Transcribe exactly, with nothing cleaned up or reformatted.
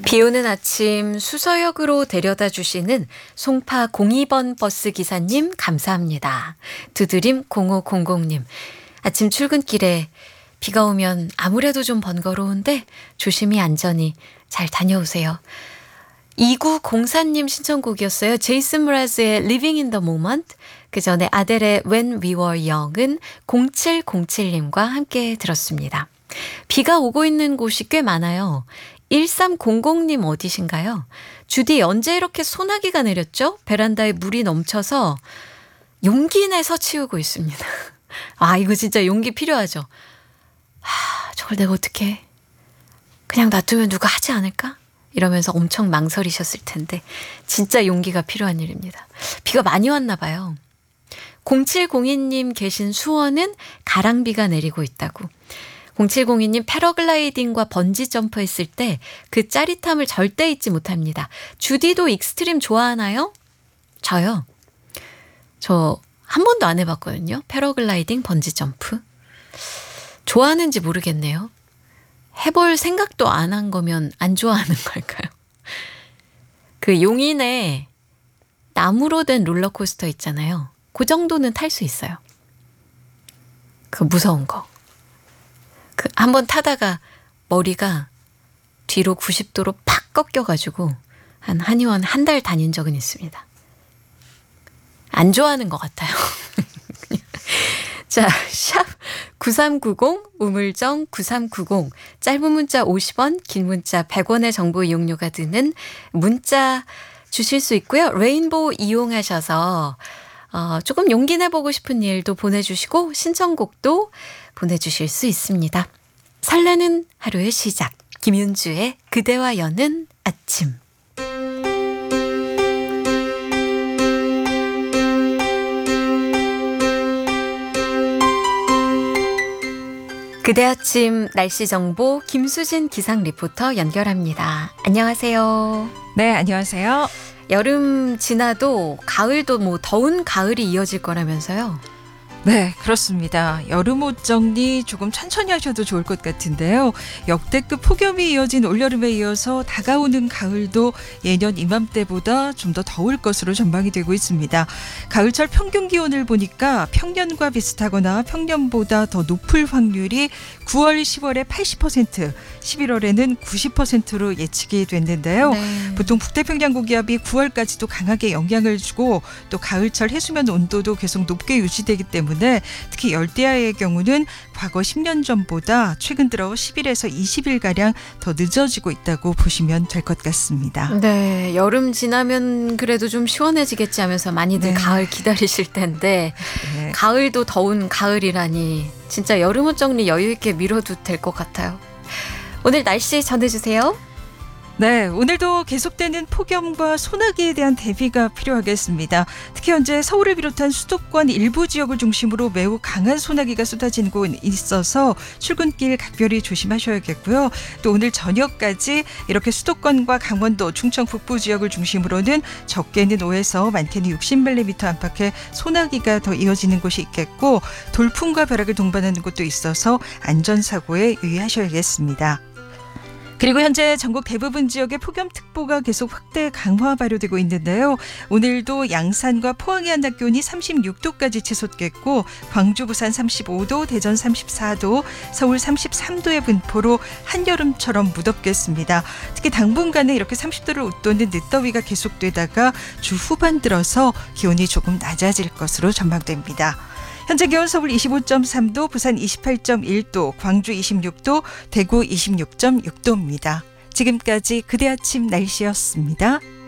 비 오는 아침 수서역으로 데려다 주시는 송파 공이 번 버스 기사님 감사합니다. 두드림 공오공공님. 아침 출근길에 비가 오면 아무래도 좀 번거로운데 조심히 안전히 잘 다녀오세요. 이구공사님 신청곡이었어요. 제이슨 무라즈의 Living in the Moment, 그 전에 아델의 When We Were Young은 공칠공칠님과 함께 들었습니다. 비가 오고 있는 곳이 꽤 많아요. 일삼공공님 어디신가요? 주디 언제 이렇게 소나기가 내렸죠? 베란다에 물이 넘쳐서 용기 내서 치우고 있습니다. 아, 이거 진짜 용기 필요하죠. 하, 저걸 내가 어떻게 그냥 놔두면 누가 하지 않을까? 이러면서 엄청 망설이셨을 텐데 진짜 용기가 필요한 일입니다. 비가 많이 왔나 봐요. 공칠공이님 계신 수원은 가랑비가 내리고 있다고. 공칠공이님 패러글라이딩과 번지점프 했을 때 그 짜릿함을 절대 잊지 못합니다. 주디도 익스트림 좋아하나요? 저요. 저 한 번도 안 해봤거든요. 패러글라이딩, 번지점프. 좋아하는지 모르겠네요. 해볼 생각도 안 한 거면 안 좋아하는 걸까요? 그 용인에 나무로 된 롤러코스터 있잖아요. 그 정도는 탈 수 있어요. 그 무서운 거. 그 한번 타다가 머리가 뒤로 구십 도로 팍 꺾여가지고 한 한의원 한 달 다닌 적은 있습니다. 안 좋아하는 것 같아요. 자, 샵 구삼구공, 우물정 구삼구공, 짧은 문자 오십 원, 긴 문자 백 원의 정보 이용료가 드는 문자 주실 수 있고요. 레인보우 이용하셔서 어, 조금 용기 내보고 싶은 일도 보내주시고 신청곡도 보내주실 수 있습니다. 설레는 하루의 시작, 김윤주의 그대와 여는 아침. 그대 아침 날씨 정보 김수진 기상 리포터 연결합니다. 안녕하세요. 네, 안녕하세요. 여름 지나도 가을도 뭐 더운 가을이 이어질 거라면서요. 네, 그렇습니다. 여름 옷 정리 조금 천천히 하셔도 좋을 것 같은데요. 역대급 폭염이 이어진 올여름에 이어서 다가오는 가을도 예년 이맘때보다 좀 더 더울 것으로 전망이 되고 있습니다. 가을철 평균 기온을 보니까 평년과 비슷하거나 평년보다 더 높을 확률이 구월, 시월에 팔십 퍼센트, 십일월에는 구십 퍼센트로 예측이 됐는데요. 네. 보통 북태평양 고기압이 구월까지도 강하게 영향을 주고 또 가을철 해수면 온도도 계속 높게 유지되기 때문에 특히 열대야의 경우는 과거 십 년 전보다 최근 들어 십일에서 이십 일가량 더 늦어지고 있다고 보시면 될 것 같습니다. 네, 여름 지나면 그래도 좀 시원해지겠지 하면서 많이들 네. 가을 기다리실 텐데 네. 가을도 더운 가을이라니 진짜 여름 옷 정리 여유 있게 미뤄도 될 것 같아요. 오늘 날씨 전해주세요. 네, 오늘도 계속되는 폭염과 소나기에 대한 대비가 필요하겠습니다. 특히 현재 서울을 비롯한 수도권 일부 지역을 중심으로 매우 강한 소나기가 쏟아지고 있어서 출근길 각별히 조심하셔야겠고요. 또 오늘 저녁까지 이렇게 수도권과 강원도, 충청 북부 지역을 중심으로는 적게는 오에서 많게는 육십 밀리미터 안팎의 소나기가 더 이어지는 곳이 있겠고 돌풍과 벼락을 동반하는 곳도 있어서 안전사고에 유의하셔야겠습니다. 그리고 현재 전국 대부분 지역에 폭염특보가 계속 확대 강화 발효되고 있는데요. 오늘도 양산과 포항의 한낮 기온이 삼십육 도까지 치솟겠고 광주, 부산 삼십오 도, 대전 삼십사 도, 서울 삼십삼 도의 분포로 한여름처럼 무덥겠습니다. 특히 당분간은 이렇게 삼십 도를 웃도는 늦더위가 계속되다가 주 후반 들어서 기온이 조금 낮아질 것으로 전망됩니다. 현재 기온 서울 이십오 점 삼 도, 부산 이십팔 점 일 도, 광주 이십육 도, 대구 이십육 점 육 도입니다. 지금까지 그대 아침 날씨였습니다.